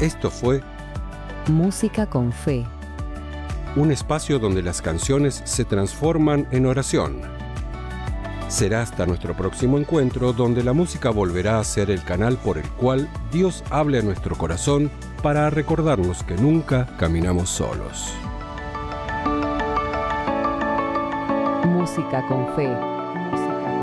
Esto fue Música con Fe. Un espacio donde las canciones se transforman en oración. Será hasta nuestro próximo encuentro donde la música volverá a ser el canal por el cual Dios hable a nuestro corazón para recordarnos que nunca caminamos solos. Música con Fe.